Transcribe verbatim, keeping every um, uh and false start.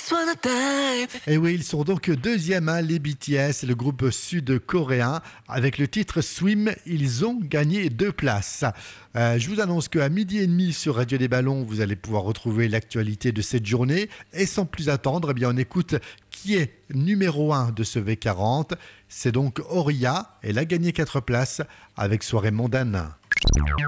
Et oui, ils sont donc deuxième, hein, les B T S, le groupe sud-coréen. Avec le titre Swim, ils ont gagné deux places. Euh, je vous annonce qu'à midi et demi sur Radio des Ballons, vous allez pouvoir retrouver l'actualité de cette journée. Et sans plus attendre, eh bien, on écoute qui est numéro un de ce V quarante. C'est donc Auria. Elle a gagné quatre places avec Soirée mondaine.